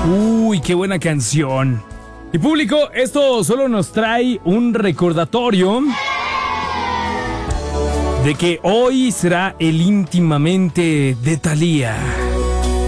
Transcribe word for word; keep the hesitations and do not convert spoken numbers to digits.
Uy, qué buena canción. Y público, esto solo nos trae un recordatorio de que hoy será el íntimamente de Thalía.